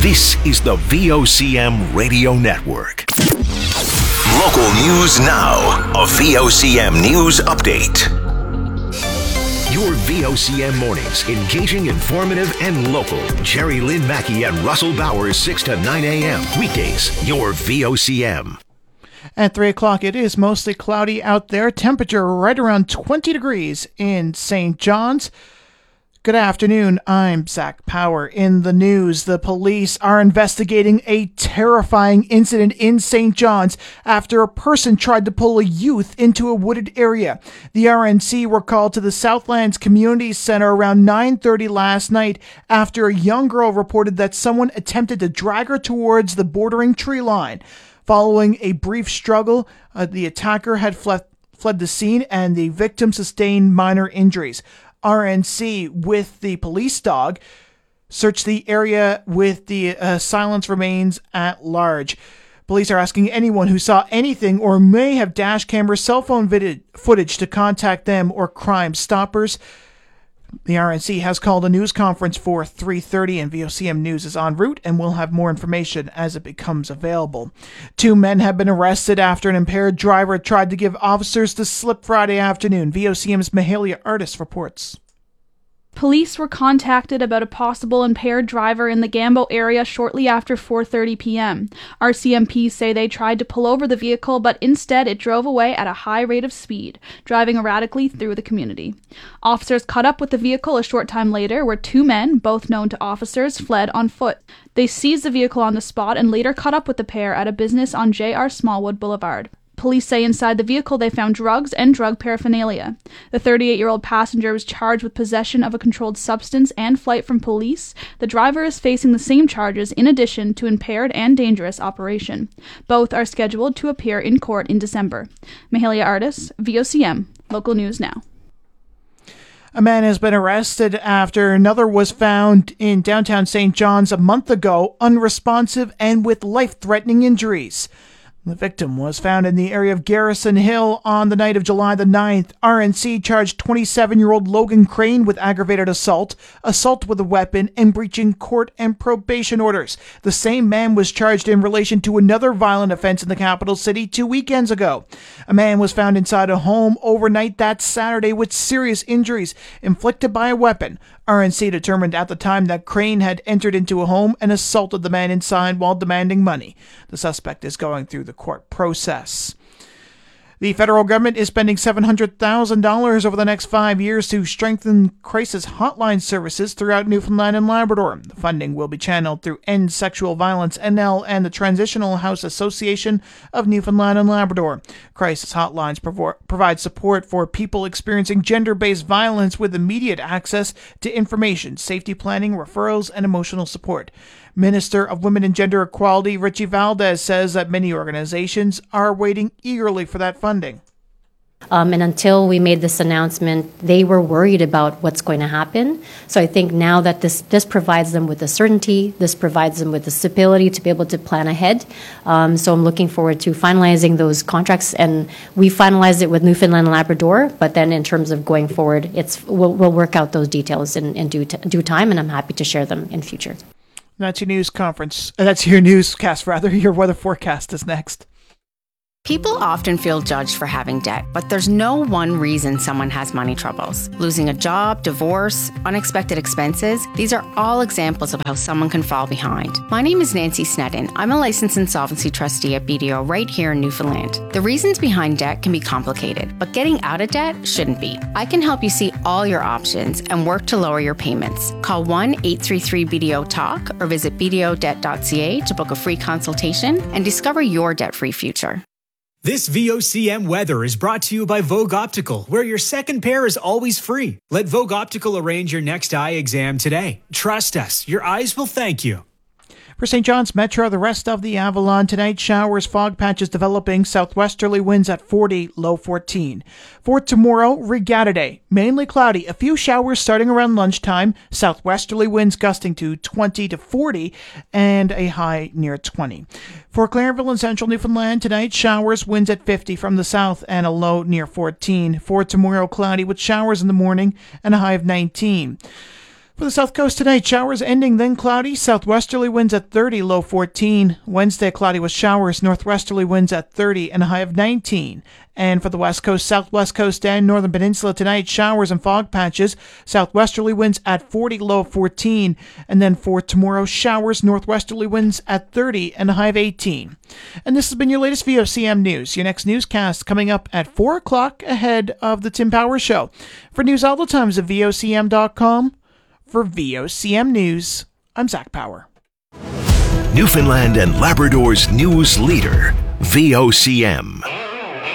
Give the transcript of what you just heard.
This is the VOCM Radio Network. Local news now. A VOCM News Update. Your VOCM mornings, engaging, informative, and local. Jerry Lynn Mackey and Russell Bowers, 6 to 9 a.m. Weekdays, your VOCM. At 3 o'clock, it is mostly cloudy out there. Temperature right around 20 degrees in St. John's. Good afternoon, I'm Zach Power. In the news, the police are investigating a terrifying incident in St. John's after a person tried to pull a youth into a wooded area. The RNC were called to the Southlands Community Center around 9:30 last night after a young girl reported that someone attempted to drag her towards the bordering tree line. Following a brief struggle, the attacker had fled the scene and the victim sustained minor injuries. RNC, with the police dog, searched the area with the silence remains at large. Police are asking anyone who saw anything or may have dash camera cell phone footage to contact them or Crime Stoppers. The RNC has called a news conference for 3:30, and VOCM News is en route and will have more information as it becomes available. 2 men have been arrested after an impaired driver tried to give officers the slip Friday afternoon. VOCM's Mahalia Artis reports. Police were contacted about a possible impaired driver in the Gambo area shortly after 4:30 p.m. RCMP say they tried to pull over the vehicle, but instead it drove away at a high rate of speed, driving erratically through the community. Officers caught up with the vehicle a short time later, where 2 men, both known to officers, fled on foot. They seized the vehicle on the spot and later caught up with the pair at a business on J.R. Smallwood Boulevard. Police say inside the vehicle they found drugs and drug paraphernalia. The 38-year-old passenger was charged with possession of a controlled substance and flight from police. The driver is facing the same charges in addition to impaired and dangerous operation. Both are scheduled to appear in court in December. Mahalia Artis, VOCM, Local News Now. A man has been arrested after another was found in downtown St. John's a month ago, unresponsive and with life-threatening injuries. The victim was found in the area of Garrison Hill on the night of July the 9th. RNC charged 27-year-old Logan Crane with aggravated assault with a weapon, and breaching court and probation orders. The same man was charged in relation to another violent offense in the capital city 2 weekends ago. A man was found inside a home overnight that Saturday with serious injuries inflicted by a weapon. RNC determined at the time that Crane had entered into a home and assaulted the man inside while demanding money. The suspect is going through the court process. The federal government is spending $700,000 over the next 5 years to strengthen crisis hotline services throughout Newfoundland and Labrador. The funding will be channeled through End Sexual Violence NL and the Transitional House Association of Newfoundland and Labrador. Crisis hotlines provide support for people experiencing gender-based violence with immediate access to information, safety planning, referrals, and emotional support. Minister of Women and Gender Equality Richie Valdez says that many organizations are waiting eagerly for that funding. And until we made this announcement, they were worried about what's going to happen. So I think now that this provides them with the certainty, this provides them with the stability to be able to plan ahead. So I'm looking forward to finalizing those contracts. And we finalized it with Newfoundland and Labrador, but then in terms of going forward, we'll work out those details in due time, and I'm happy to share them in future. That's your news conference. That's your newscast, rather. Your weather forecast is next. People often feel judged for having debt, but there's no one reason someone has money troubles. Losing a job, divorce, unexpected expenses, these are all examples of how someone can fall behind. My name is Nancy Sneddon. I'm a licensed insolvency trustee at BDO right here in Newfoundland. The reasons behind debt can be complicated, but getting out of debt shouldn't be. I can help you see all your options and work to lower your payments. Call 1-833-BDO-TALK or visit bdodebt.ca to book a free consultation and discover your debt-free future. This VOCM weather is brought to you by Vogue Optical, where your second pair is always free. Let Vogue Optical arrange your next eye exam today. Trust us, your eyes will thank you. For St. John's Metro, the rest of the Avalon tonight, showers, fog patches developing, southwesterly winds at 40, low 14. For tomorrow, Regatta Day, mainly cloudy, a few showers starting around lunchtime, southwesterly winds gusting to 20 to 40, and a high near 20. For Clarenville and central Newfoundland, tonight, showers, winds at 50 from the south, and a low near 14. For tomorrow, cloudy with showers in the morning and a high of 19. For the South Coast tonight, showers ending, then cloudy. Southwesterly winds at 30, low 14. Wednesday, cloudy with showers. Northwesterly winds at 30 and a high of 19. And for the West Coast, Southwest Coast, and Northern Peninsula tonight, showers and fog patches. Southwesterly winds at 40, low 14. And then for tomorrow, showers, northwesterly winds at 30 and a high of 18. And this has been your latest VOCM news. Your next newscast coming up at 4 o'clock ahead of the Tim Power Show. For news all the times at VOCM.com. For VOCM News, I'm Zach Power. Newfoundland and Labrador's news leader, VOCM.